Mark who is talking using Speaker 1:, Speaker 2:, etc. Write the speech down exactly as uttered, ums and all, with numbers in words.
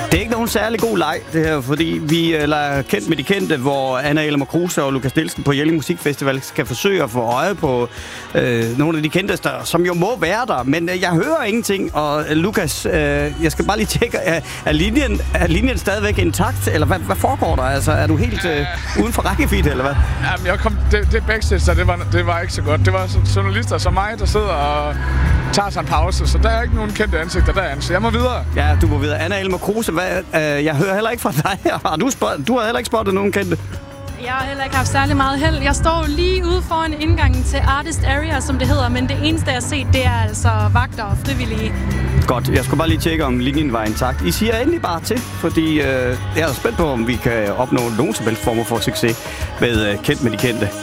Speaker 1: Det er ikke nogen særlig god leg, det her, fordi vi er kendt med de kendte, hvor Anna Elmer Kruse og Lukas Nielsen på Jelling Musikfestival skal forsøge at få øje på øh, nogle af de kendte, som jo må være der. Men øh, jeg hører ingenting, og øh, Lukas, øh, jeg skal bare lige tjekke, er, er, linjen, er linjen stadigvæk intakt, eller hvad, hvad foregår der? Altså, er du helt øh, uden for rækkevidde, eller hvad?
Speaker 2: Jamen, jeg kom, det, det backstage, så det var, det var ikke så godt. Det var journalister som mig, der sidder og tager sig en pause, så der er ikke nogen kendte ansigter derinde, så jeg må videre.
Speaker 1: Ja, du må videre. Anna Elmer Kruse, hvad, øh, jeg hører heller ikke fra dig. Har du, spot, du har heller ikke spottet nogen kendte?
Speaker 3: Jeg har heller ikke haft særlig meget held. Jeg står lige ude foran indgangen til Artist Area, som det hedder, men det eneste, jeg har set, det er altså vagter og frivillige.
Speaker 1: Godt, jeg skulle bare lige tjekke, om linjen var intakt. I siger endelig bare til, fordi øh, jeg er spændt på, om vi kan opnå nogen som helst former for succes med øh, Kendt med de kendte.